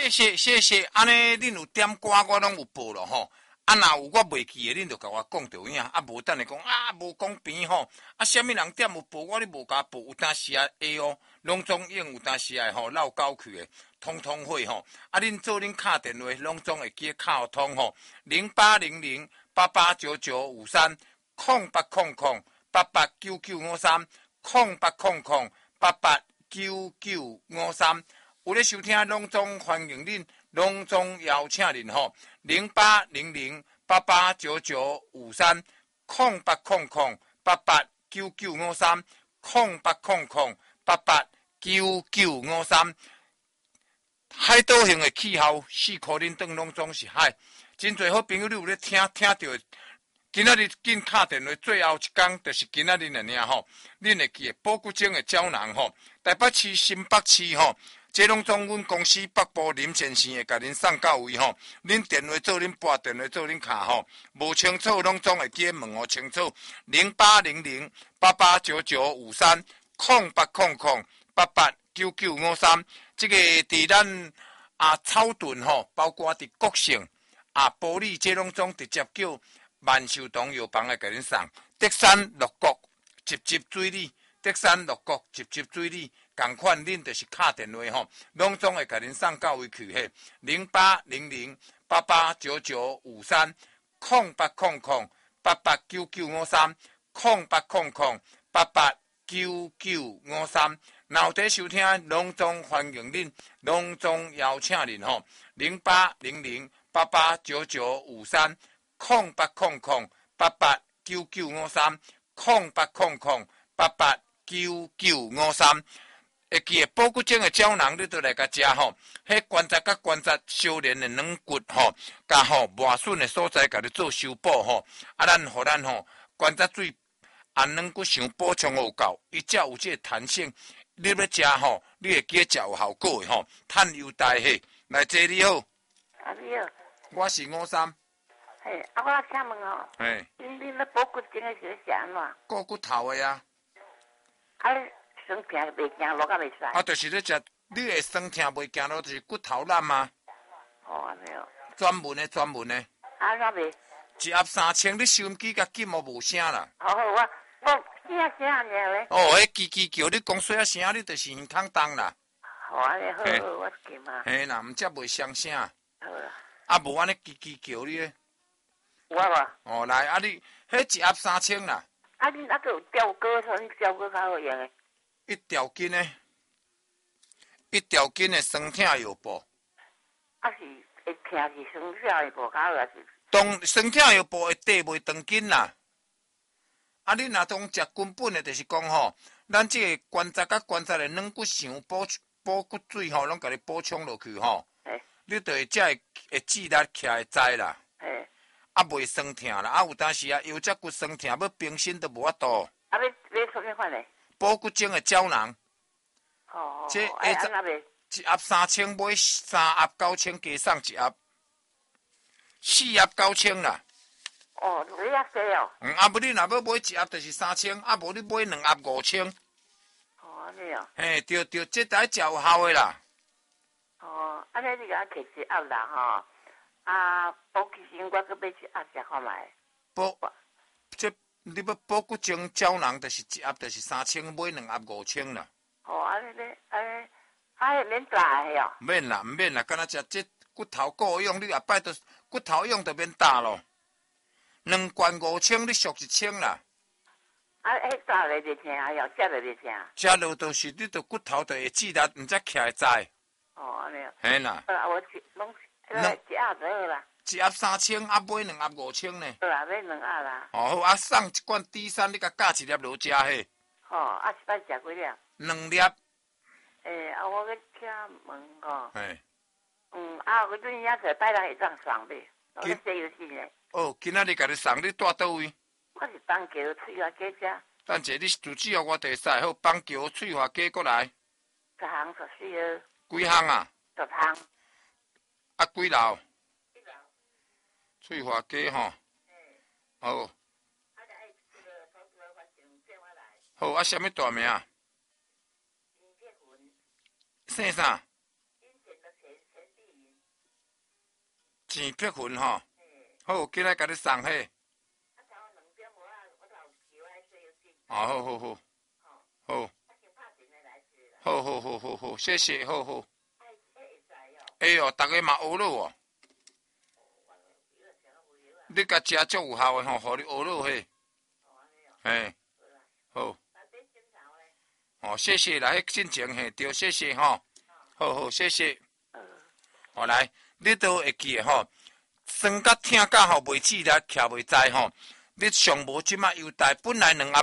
谢谢，安尼恁有点歌我拢有报咯吼。啊，若有我袂记的，恁就甲我讲着影。啊，无等下讲啊，无讲边吼。啊，啥物人点有报我，你无甲报，有当时啊会哦，拢总用有当时啊吼绕沟去的，通通会吼。啊，恁做恁敲电话，拢总会记敲通吼。0800889953 0800889953 0800889953。有咧收听，拢总欢迎恁，拢总邀请恁吼。0800889953 0800889953 0800889953。海岛型的气候，4块恁当拢总是海。真侪好朋友，你有咧听到。今仔日紧敲电话，最后一天就是今仔日的尔吼。恁会记的宝骨精的胶囊吼，台北市、新北市吼，这拢总阮公司北部林先生会甲恁送到位吼。恁电话做恁拨电话做恁卡吼，无清楚拢总会记问我清楚。0800889953 0800889953。这个伫咱草屯吼，包括伫国姓玻璃，这拢总直接叫万寿堂药房来给恁送。德山六角集水里，德山六角集水里，共款恁就是敲电话吼，拢总会给恁送到位去嘿。0800889953 0800889953 0800889953。然后在收听，拢总欢迎恁，拢总邀请恁吼。0800889953 0800889953 0800889953。会记的宝骨精的胶囊，你都来甲食吼。迄关节甲关节相连的软骨吼，甲吼磨损的所在，甲你做修补吼。啊，咱吼关节水软骨想补充有够，伊才有这个弹性。你要食吼，你会记食有效果的吼。碳优待嘿，来坐你好。 你好， 我是53。 嘿，我请问哦， 嘿， 你那补骨精的是啥安怎？ 顾骨头的呀。 酸痛袂行路，甲袂使。 就是咧食，你会酸痛袂行路，就是骨头烂吗？ 安尼哦。 专门的。 怎袂？ 一盒3000，你收音机甲紧无声啦。 好，我声尔咧。 迄叽叫，你讲细声，你就是耳孔重啦。 好安尼好，我记嘛。 嘿啦，毋则袂伤声。 好啦。 无安尼叽叫你咧。 有无？ 来，你迄一盒3000啦。 恁还有吊钩，你吊钩较好用诶。 一条筋的酸痛药布。 是会痛是酸痛药布较好，还是？ 当酸痛药布会缀袂长筋啦。你若当食根本的，就是讲吼，咱这个关节甲关节的软骨想补骨水吼，拢甲你补充落去吼。你就会才会记力起来知啦。袂酸痛啦。有当时腰脊骨酸痛，要冰身都无法度。 要什么款嘞？ 宝骨精的胶囊。 这一盒 3000买3盒9000加送一盒，4盒9000啦。 你遐济哦。 不你若要买一盒就是3000，无你买2盒5000。 安尼哦。 嘿，对，这台食有效的啦。 安尼你甲我摕一盒啦吼。补其实我搁买一盒食看卖。 你要补骨精胶囊，就是一盒就是3000，买2盒5000啦。 安尼咧，会免打的哦。 免啦，敢若食这骨头够用，你下摆都骨头用就免打咯。2罐5000，你俗1000啦。 迄打咧袂疼哟，食咧袂疼。 食落就是你着骨头就会记力，毋则起来知。 安尼哦。 嘿啦。 我拢一盒就好啦。 一盒3000，买2盒5000呢。 好啦，买2盒啦。 好，送一罐D3，你甲加一粒落食嘿。 一摆食几粒 ？2粒。 我去请问吼。 嘿。 我对遐个摆人会当送呗。我洗游戏呢。 今仔日甲你送，你住倒位？ 我是邦桥翠华街遮。 等者你住址互我地使，好邦桥翠华街过来。 10巷14号。 几巷啊 ？10巷。 几楼？翠华街吼。好。好，什么大名？姓啥？ 钱碧云吼，好，今仔甲你送迄。好好好好，好，好，谢谢，好。哎哟，大家嘛学了哦。你甲食足有效的吼，互你学了嘿。嘿，好。哦，谢谢啦，迄进前嘿，对，谢谢吼。好，谢谢。好来，你都会记的吼，算甲听甲吼袂起来，徛袂在吼。你上无即马优待，本来2盒